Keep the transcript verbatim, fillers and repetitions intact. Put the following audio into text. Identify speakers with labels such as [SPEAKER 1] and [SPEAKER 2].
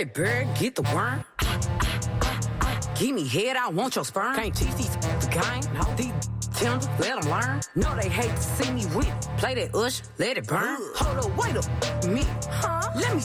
[SPEAKER 1] early bird, get the worm. Give me head, I want your sperm. Can't teach these the game. No, these tender, let them learn. No, they hate to see me win. Play that ush, let it burn. Hold up, wait a minute. Huh? Let me